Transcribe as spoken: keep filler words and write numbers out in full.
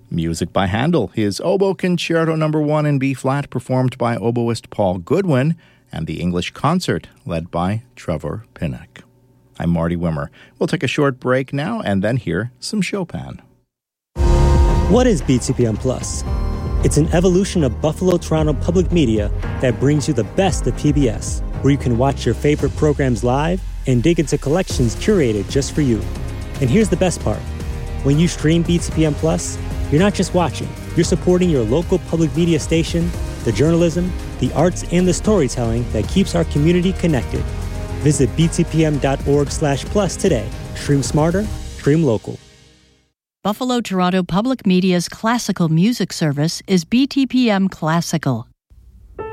Music by Handel, his Oboe Concerto Number One in B-flat, performed by oboist Paul Goodwin, and the English Concert, led by Trevor Pinnock. I'm Marty Wimmer. We'll take a short break now and then hear some Chopin. What is B T P M Plus? It's an evolution of Buffalo Toronto Public Media that brings you the best of P B S, where you can watch your favorite programs live and dig into collections curated just for you. And here's the best part. When you stream B T P M Plus, you're not just watching, you're supporting your local public media station, the journalism, the arts, and the storytelling that keeps our community connected. Visit btpm.org slash plus today. Stream smarter, stream local. Buffalo Toronto Public Media's classical music service is B T P M Classical.